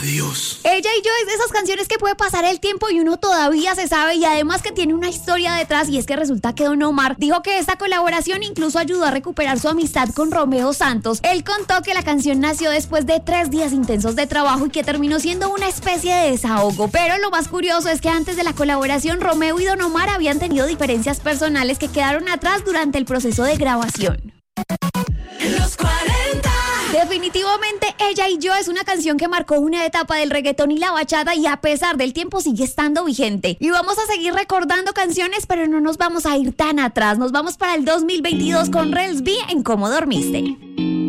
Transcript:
Adiós. Ella y yo es de esas canciones que puede pasar el tiempo y uno todavía se sabe, y además que tiene una historia detrás, y es que resulta que Don Omar dijo que esta colaboración incluso ayudó a recuperar su amistad con Romeo Santos. Él contó que la canción nació después de 3 días intensos de trabajo y que terminó siendo una especie de desahogo. Pero lo más curioso es que antes de la colaboración, Romeo y Don Omar habían tenido diferencias personales que quedaron atrás durante el proceso de grabación. Los 40. Definitivamente Ella y Yo es una canción que marcó una etapa del reggaetón y la bachata, y a pesar del tiempo sigue estando vigente. Y vamos a seguir recordando canciones, pero no nos vamos a ir tan atrás. Nos vamos para el 2022 con Rels B en Cómo Dormiste.